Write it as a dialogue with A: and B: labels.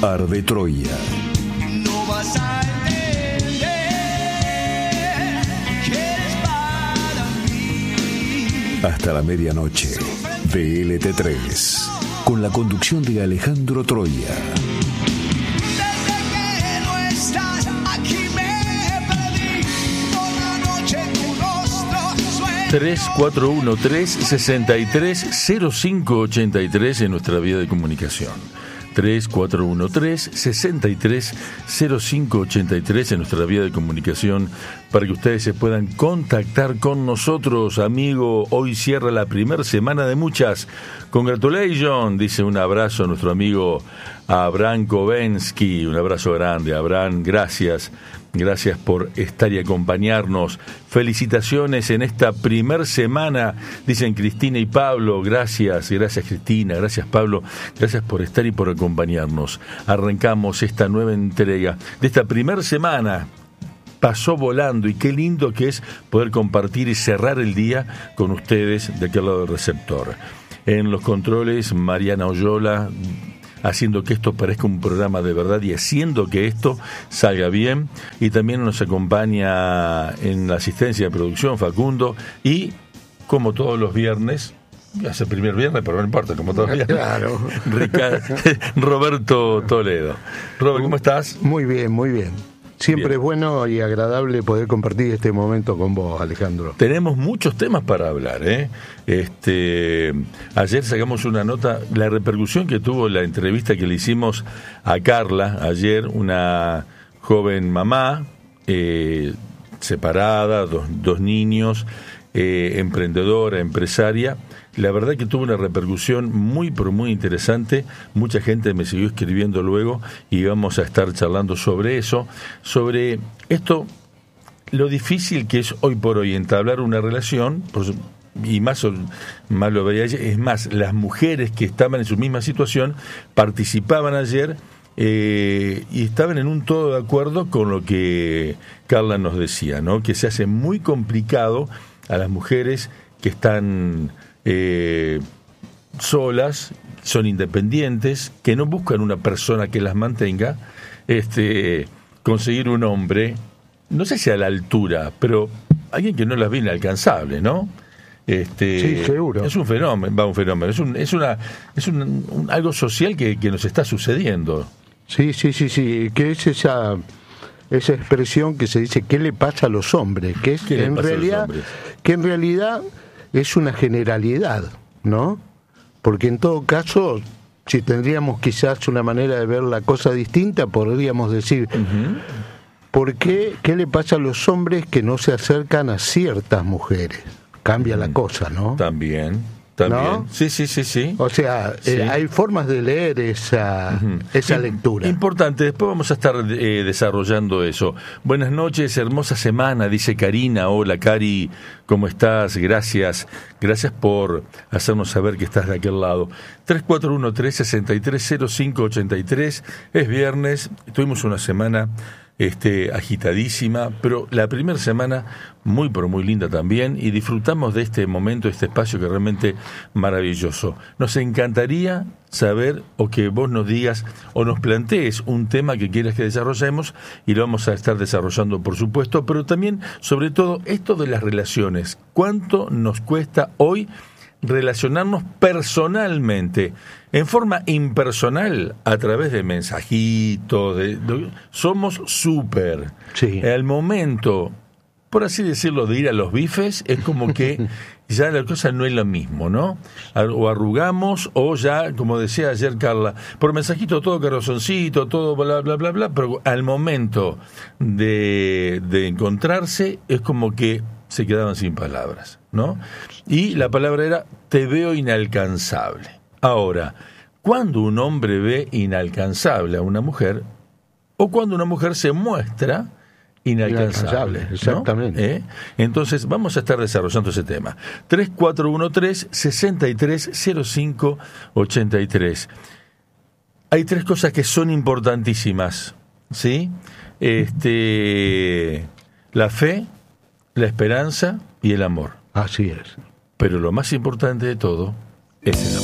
A: Arde Troya.
B: No vas a entender que eres para mí.
A: Hasta la medianoche. VLT3. Con la conducción de Alejandro Troya.
B: Desde que no estás aquí me perdí. Toda noche tu rostro suena.
C: 3413-630583 en nuestra vía de comunicación. 3413-630583 en nuestra vía de comunicación para que ustedes se puedan contactar con nosotros, amigo. Hoy cierra la primera semana de muchas. Congratulations, dice un abrazo a nuestro amigo Abraham Kovensky. Un abrazo grande, Abraham, gracias. Gracias por estar y acompañarnos. Felicitaciones en esta primer semana, dicen Cristina y Pablo. Gracias Cristina, gracias Pablo, gracias por estar y por acompañarnos. Arrancamos esta nueva entrega de esta primer semana. Pasó volando y qué lindo que es poder compartir y cerrar el día con ustedes de aquel lado del receptor. En los controles, Mariana Oyola, haciendo que esto parezca un programa de verdad y haciendo que esto salga bien. Y también nos acompaña en la asistencia de producción Facundo y, como todos los viernes, hace el primer viernes, pero no importa, como todos los viernes,
D: claro.
C: Roberto Toledo. Robert, ¿cómo estás?
D: Muy bien, muy bien. Siempre
C: Bien.
D: es bueno y agradable poder compartir este momento con vos, Alejandro.
C: Tenemos muchos temas para hablar, ¿eh? Ayer sacamos una nota, la repercusión que tuvo la entrevista que le hicimos a Carla ayer, una joven mamá, separada, dos niños, emprendedora, empresaria. La verdad que tuvo una repercusión muy, pero muy interesante. Mucha gente me siguió escribiendo luego y vamos a estar charlando sobre eso, sobre esto, lo difícil que es hoy por hoy entablar una relación, y más lo veía ayer, es más, las mujeres que estaban en su misma situación participaban ayer y estaban en un todo de acuerdo con lo que Carla nos decía, ¿no? Que se hace muy complicado a las mujeres que están solas, son independientes, que no buscan una persona que las mantenga, conseguir un hombre, no sé si a la altura, pero alguien que no las ve inalcanzable, ¿no?
D: Sí, seguro.
C: Es un fenómeno, es algo social que nos está sucediendo.
D: Sí, que es esa expresión que se dice, ¿qué le pasa a los hombres? Que es que en realidad es una generalidad, ¿no? Porque en todo caso, si tendríamos quizás una manera de ver la cosa distinta, podríamos decir, ¿por qué le pasa a los hombres que no se acercan a ciertas mujeres? Cambia la cosa, ¿no?
C: También.
D: ¿No?
C: Sí.
D: O sea,
C: sí.
D: Hay formas de leer esa lectura.
C: Importante, después vamos a estar desarrollando eso. Buenas noches, hermosa semana, dice Karina. Hola, Cari, ¿cómo estás? Gracias por hacernos saber que estás de aquel lado. 3413-630583. Es viernes, tuvimos una semana agitadísima, pero la primera semana muy pero muy linda también, y disfrutamos de este momento, este espacio que realmente maravilloso. Nos encantaría saber, o que vos nos digas o nos plantees un tema que quieras que desarrollemos, y lo vamos a estar desarrollando, por supuesto, pero también, sobre todo, esto de las relaciones. ¿Cuánto nos cuesta hoy relacionarnos personalmente? En forma impersonal, a través de mensajitos, somos súper.
D: Sí.
C: Al momento, por así decirlo, de ir a los bifes, es como que ya la cosa no es lo mismo, ¿no? O arrugamos, o ya, como decía ayer Carla, por mensajito todo carrozoncito, todo bla, bla, bla, bla, pero al momento de encontrarse, es como que se quedaban sin palabras, ¿no? Y la palabra era, te veo inalcanzable. Ahora, cuando un hombre ve inalcanzable a una mujer, o cuando una mujer se muestra inalcanzable, ¿no?
D: Exactamente.
C: Entonces, vamos a estar desarrollando ese tema. 3413-630583. Hay tres cosas que son importantísimas, ¿sí? La fe, la esperanza y el amor.
D: Así es.
C: Pero lo más importante de todo es el amor.